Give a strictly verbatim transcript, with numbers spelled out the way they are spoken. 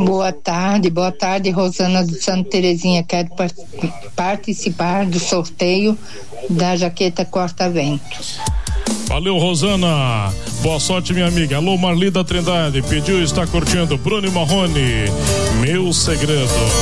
Boa tarde, boa tarde, Rosana do Santa Terezinha. Quero part- participar do sorteio da jaqueta corta-vento. Valeu, Rosana. Boa sorte, minha amiga. Alô, Marli da Trindade. Pediu e está curtindo Bruno e Marrone. Meu Segredo.